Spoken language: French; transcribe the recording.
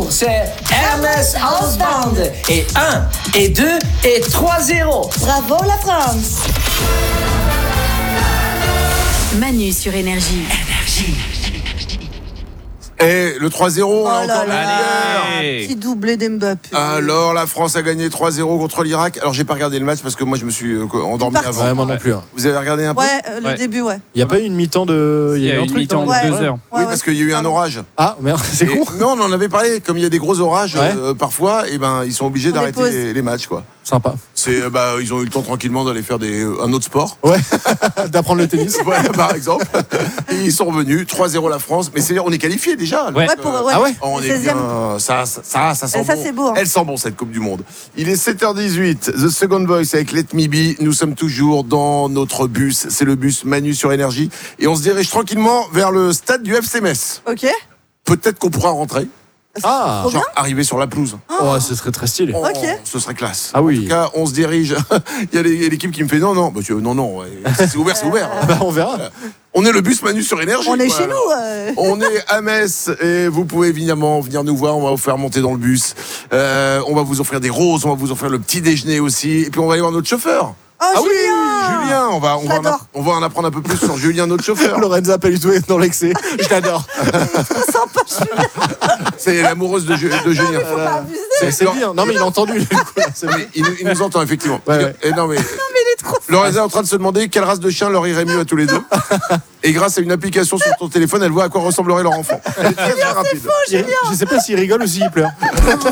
c'est Hermès House Band. Et 1, et 2, et 3-0. Bravo la France. Manu sur Énergie. Et le 3-0, on l'a Oh là encore là, Allez. petit doublé d'Mbappé. Alors, la France a gagné 3-0 contre l'Irak. Alors, j'ai pas regardé le match parce que moi, je me suis endormi Parti. avant. Ouais, moi non plus. Vous avez regardé un peu? Ouais, le Ouais. début, ouais. Il n'y a pas eu une mi-temps de. Il y a eu un une truc, mi-temps non de Ouais. 2 heures. Oui, parce qu'il y a eu un orage. Ah, merde, c'est Et- con. Non, on en avait parlé. Comme il y a des gros orages, Ouais. parfois, et ben, ils sont obligés On les d'arrêter pose. les matchs, quoi. Sympa. C'est, ils ont eu le temps tranquillement d'aller faire un autre sport. Ouais, d'apprendre le tennis. Voilà, par exemple. Et ils sont revenus. 3-0 la France. Mais c'est, on est qualifié déjà. Ouais. Ouais, pour, ouais. Ah ouais On est 16e. bien. Ça sent Ça, bon. c'est beau, hein. Elle sent bon, cette Coupe du Monde. Il est 7h18. The Second Voice avec Let Me Be. Nous sommes toujours dans notre bus. C'est le bus Manu sur Énergie. Et on se dirige tranquillement vers le stade du FC Metz. Ok. Peut-être qu'on pourra rentrer. Ah, Trop bien. Genre, arriver sur la pelouse. oh, ce serait très stylé. Oh, Ok. ce serait classe. Ah oui. En tout cas, on se dirige. Il y a l'équipe qui me fait non, monsieur, non. Ouais. C'est ouvert, c'est ouvert. Bah, on verra. On est le bus Manu sur Énergie. On est quoi. chez nous. On est à Metz et vous pouvez évidemment venir nous voir. On va vous faire monter dans le bus. On va vous offrir des roses. On va vous offrir le petit déjeuner aussi. Et puis on va aller voir notre chauffeur. Oh, Ah oui, Julien. Julien. J'adore. On va en apprendre un peu plus sur Julien, notre chauffeur. Lorenza Pelletou est dans l'excès. Je l'adore. Sympa, Julien. C'est l'amoureuse de Julien. Faut pas abuser. C'est bien. Non, mais il a entendu. Du coup, là, c'est bien. Il nous entend effectivement. Ouais, ouais. Et non mais. Mais il est trop. Lorenza est en train de se demander quelle race de chien leur irait mieux à tous les deux. Et grâce à une application sur ton téléphone, elle voit à quoi ressemblerait leur enfant. Elle est très, très rapide. Je sais pas s'il rigole ou s'il pleure.